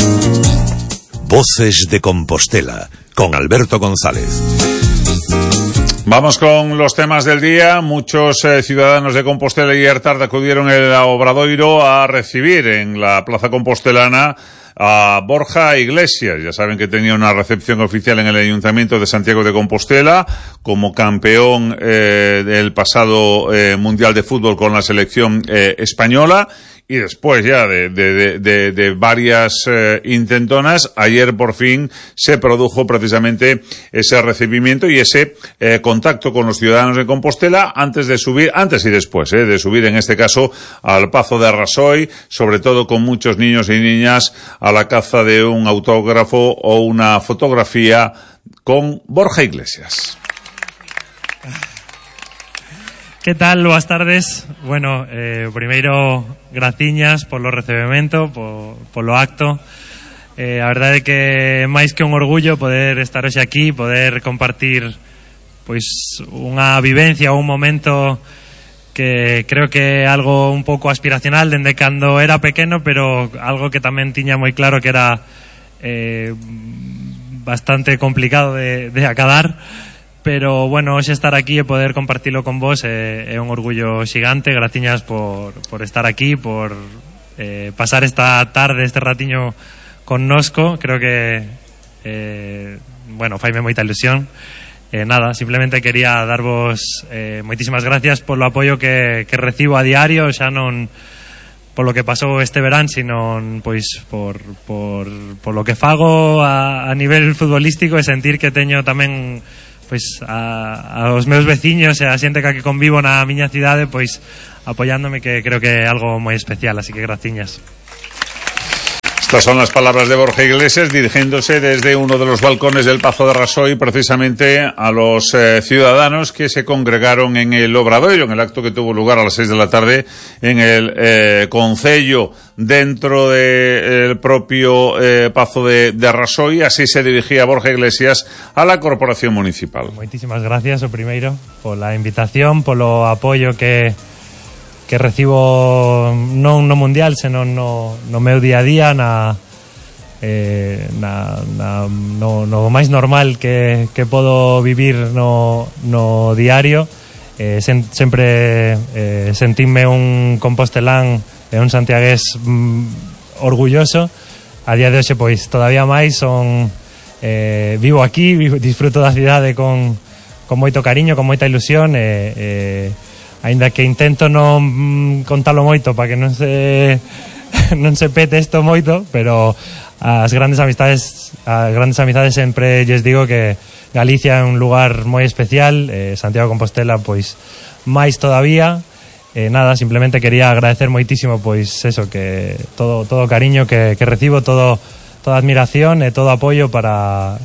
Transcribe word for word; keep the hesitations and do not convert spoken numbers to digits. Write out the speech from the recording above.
Voces de Compostela, con Alberto González. Vamos con los temas del día. Muchos eh, ciudadanos de Compostela y ayer tarde acudieron el Obradoiro a recibir en la Plaza Compostelana a Borja Iglesias. Ya saben que tenía una recepción oficial en el Ayuntamiento de Santiago de Compostela como campeón eh, del pasado eh, Mundial de Fútbol con la selección eh, española. Y después ya de, de, de, de varias eh, intentonas, ayer por fin se produjo precisamente ese recibimiento y ese eh, contacto con los ciudadanos de Compostela antes de subir, antes y después, eh, de subir en este caso al Pazo de Rasoy, sobre todo con muchos niños y niñas a la caza de un autógrafo o una fotografía con Borja Iglesias. Que tal? Boas tardes. Bueno, eh, primeiro, graciñas polo recebemento, po, polo acto. Eh, a verdade é que é máis que un orgullo poder estar hoxe aquí, poder compartir pois unha vivencia ou un momento que creo que é algo un pouco aspiracional dende cando era pequeno, pero algo que tamén tiña moi claro que era eh, bastante complicado de, de acadar. Pero, bueno, hoxe estar aquí e poder compartilo con vos é, é un orgullo xigante. Graciñas por, por estar aquí, por eh, pasar esta tarde, este ratiño connosco. Creo que, eh, bueno, faime moita ilusión. Eh, nada, simplemente quería darvos eh, moitísimas gracias polo apoio que, que recibo a diario, xa non polo que pasou este verán, sino pois por, por, por lo que fago a, a nivel futbolístico e sentir que teño tamén pois a, aos meus veciños e a xente que convivo na miña cidade pois apoiándome, que creo que é algo moi especial, así que graciñas. Estas son las palabras de Borja Iglesias dirigiéndose desde uno de los balcones del Pazo de Rasoy precisamente a los eh, ciudadanos que se congregaron en el Obradoiro, en el acto que tuvo lugar a las seis de la tarde en el eh, concello dentro del de propio eh, Pazo de, de Rasoy. Así se dirigía Borja Iglesias a la corporación municipal. Moitísimas gracias, o primeiro, pola invitación, polo apoio que que recibo non no mundial, senón no, no meu día a día, na, eh, na, na, no, no máis normal que, que podo vivir no, no diario. Eh, sen, sempre eh, sentime un compostelán e un santiagués mm, orgulloso. A día de hoxe, pois, todavía máis son eh, vivo aquí, vivo, disfruto da cidade con, con moito cariño, con moita ilusión e eh, aínda que intento non contalo moito para que non se non se pete isto moito, pero as grandes amistades as grandes amizades sempre lles digo que Galicia é un lugar moi especial, eh, Santiago de Compostela pois máis todavía. Eh, nada, simplemente quería agradecer moitísimo pois eso, que todo todo o cariño que, que recibo, todo toda admiración e todo apoio para